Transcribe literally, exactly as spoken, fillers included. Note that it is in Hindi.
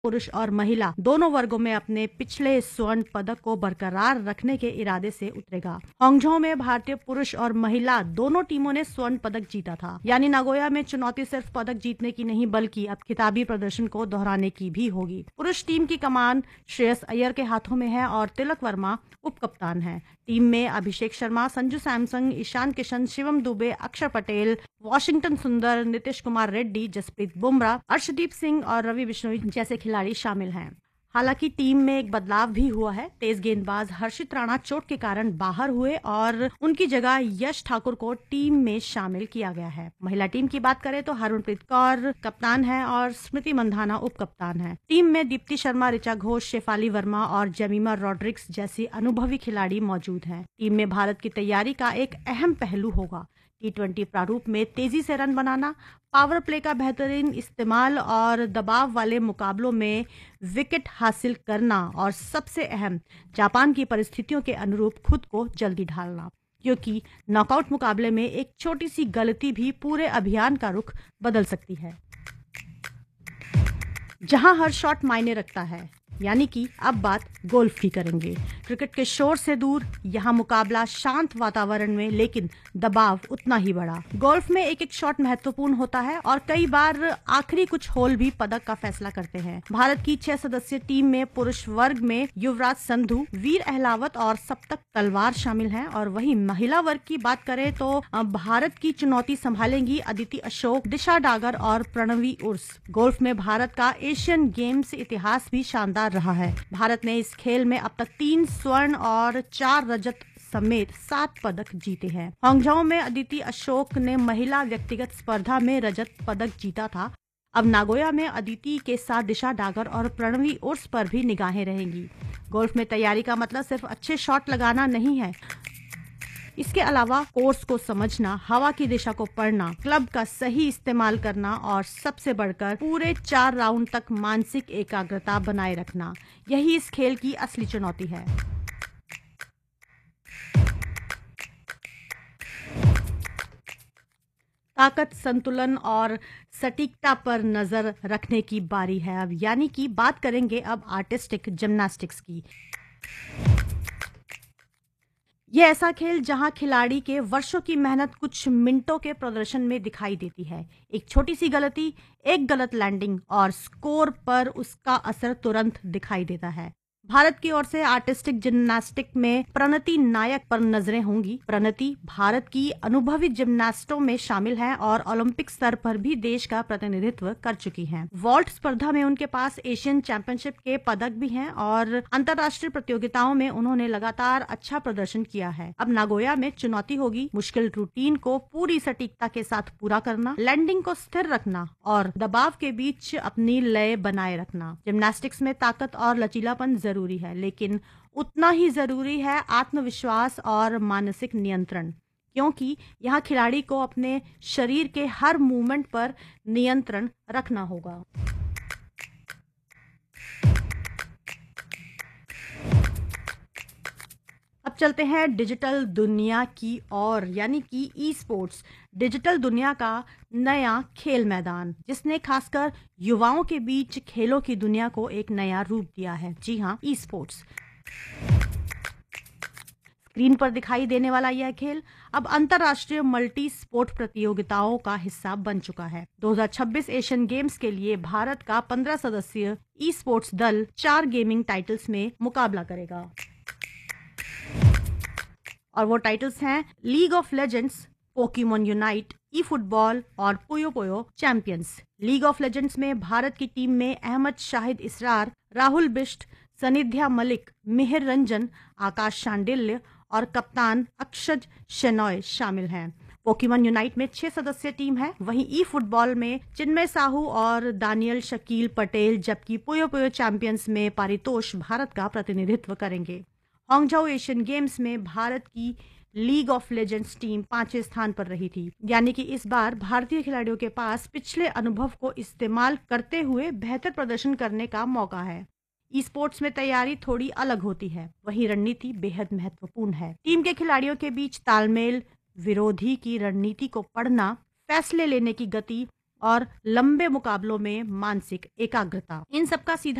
पुरुष और महिला दोनों वर्गों में अपने पिछले स्वर्ण पदक को बरकरार रखने के इरादे से उतरेगा। हांगझोउ में भारतीय पुरुष और महिला दोनों टीमों ने स्वर्ण पदक जीता था, यानी नागोया में चुनौती सिर्फ पदक जीतने की नहीं बल्कि अब खिताबी प्रदर्शन को दोहराने की भी होगी। पुरुष टीम की कमान श्रेयस अय्यर के हाथों में है और तिलक वर्मा उप कप्तान है। टीम में अभिषेक शर्मा, संजू सैमसन, ईशान किशन, शिवम दुबे, अक्षर पटेल, वाशिंगटन सुंदर, नीतीश कुमार रेड्डी, जसप्रीत बुमराह, अर्शदीप सिंह और रवि बिश्नोई जैसे खिलाड़ी शामिल हैं। हालांकि टीम में एक बदलाव भी हुआ है। तेज गेंदबाज हर्षित राणा चोट के कारण बाहर हुए और उनकी जगह यश ठाकुर को टीम में शामिल किया गया है। महिला टीम की बात करें तो हरमनप्रीत कौर कप्तान है और स्मृति मंधाना उप कप्तान है। टीम में दीप्ति शर्मा, ऋचा घोष, शेफाली वर्मा और जेमिमा रॉड्रिक्स जैसी अनुभवी खिलाड़ी मौजूद हैं। टीम में भारत की तैयारी का एक अहम पहलू होगा टी ट्वेंटी प्रारूप में तेजी से रन बनाना, पावर प्ले का बेहतरीन इस्तेमाल और दबाव वाले मुकाबलों में विकेट हासिल करना और सबसे अहम जापान की परिस्थितियों के अनुरूप खुद को जल्दी ढालना, क्योंकि नॉकआउट मुकाबले में एक छोटी सी गलती भी पूरे अभियान का रुख बदल सकती है। जहां हर शॉट मायने रखता है, यानी कि अब बात गोल्फ की करेंगे। क्रिकेट के शोर से दूर यहाँ मुकाबला शांत वातावरण में, लेकिन दबाव उतना ही बड़ा। गोल्फ में एक एक शॉट महत्वपूर्ण होता है और कई बार आखिरी कुछ होल भी पदक का फैसला करते हैं। भारत की छह सदस्यीय टीम में पुरुष वर्ग में युवराज संधू, वीर अहलावत और सप्तक तलवार शामिल हैं और वहीं महिला वर्ग की बात करें तो भारत की चुनौती संभालेंगी अदिति अशोक, दिशा डागर और प्रणवी उर्स। गोल्फ में भारत का एशियन गेम्स इतिहास भी शानदार रहा है। भारत ने इस खेल में अब तक तीन स्वर्ण और चार रजत समेत सात पदक जीते हैं। हांगझोउ में अदिति अशोक ने महिला व्यक्तिगत स्पर्धा में रजत पदक जीता था। अब नागोया में अदिति के साथ दिशा डागर और प्रणवी उर्स पर भी निगाहें रहेंगी। गोल्फ में तैयारी का मतलब सिर्फ अच्छे शॉट लगाना नहीं है, इसके अलावा कोर्स को समझना, हवा की दिशा को पढ़ना, क्लब का सही इस्तेमाल करना और सबसे बढ़कर पूरे चार राउंड तक मानसिक एकाग्रता बनाए रखना, यही इस खेल की असली चुनौती है। ताकत, संतुलन और सटीकता पर नजर रखने की बारी है अब, यानी कि बात करेंगे अब आर्टिस्टिक जिम्नास्टिक्स की। यह ऐसा खेल जहां खिलाड़ी के वर्षों की मेहनत कुछ मिनटों के प्रदर्शन में दिखाई देती है। एक छोटी सी गलती, एक गलत लैंडिंग और स्कोर पर उसका असर तुरंत दिखाई देता है। भारत की ओर से आर्टिस्टिक जिम्नास्टिक में प्रणति नायक पर नजरें होंगी। प्रणति भारत की अनुभवी जिम्नास्टों में शामिल हैं और ओलंपिक स्तर पर भी देश का प्रतिनिधित्व कर चुकी हैं। वॉल्ट स्पर्धा में उनके पास एशियन चैंपियनशिप के पदक भी हैं और अंतर्राष्ट्रीय प्रतियोगिताओं में उन्होंने लगातार अच्छा प्रदर्शन किया है। अब नागोया में चुनौती होगी मुश्किल रूटीन को पूरी सटीकता के साथ पूरा करना, लैंडिंग को स्थिर रखना और दबाव के बीच अपनी लय बनाए रखना। जिम्नास्टिक्स में ताकत और लचीलापन जरूरी है, लेकिन उतना ही जरूरी है आत्मविश्वास और मानसिक नियंत्रण, क्योंकि यहाँ खिलाड़ी को अपने शरीर के हर मूवमेंट पर नियंत्रण रखना होगा। अब चलते हैं डिजिटल दुनिया की ओर, यानी कि ई स्पोर्ट्स, डिजिटल दुनिया का नया खेल मैदान, जिसने खासकर युवाओं के बीच खेलों की दुनिया को एक नया रूप दिया है। जी हाँ, ई स्पोर्ट्स। स्क्रीन पर दिखाई देने वाला यह खेल अब अंतर्राष्ट्रीय मल्टी स्पोर्ट प्रतियोगिताओं का हिस्सा बन चुका है। दो हज़ार छब्बीस एशियन गेम्स के लिए भारत का पंद्रह सदस्यीय ई स्पोर्ट्स दल चार गेमिंग टाइटल्स में मुकाबला करेगा और वो टाइटल्स हैं league of legends, Pokemon unite, E football और पुयो पुयो चैंपियंस। लीग ऑफ लेजेंड्स में भारत की टीम में अहमद शाहिद इसरार, राहुल बिष्ट, सनिध्या मलिक, मिहिर रंजन, आकाश शांडिल्य और कप्तान अक्षज शेनॉय शामिल हैं। पोकेमॉन यूनाइट में छह सदस्यीय टीम है, वहीं ई फुटबॉल में चिन्मय साहू और दानियल शकील पटेल, जबकि पुयो पुयो चैंपियंस में पारितोष भारत का प्रतिनिधित्व करेंगे। हांगझोउ एशियन गेम्स में भारत की लीग ऑफ लेजेंड्स टीम पांचवें स्थान पर रही थी, यानी कि इस बार भारतीय खिलाड़ियों के पास पिछले अनुभव को इस्तेमाल करते हुए बेहतर प्रदर्शन करने का मौका है। ई स्पोर्ट्स में तैयारी थोड़ी अलग होती है, वहीं रणनीति बेहद महत्वपूर्ण है। टीम के खिलाड़ियों के बीच तालमेल, विरोधी की रणनीति को पढ़ना, फैसले लेने की गति, और लंबे मुकाबलों में मानसिक एकाग्रता। इन सबका सीधा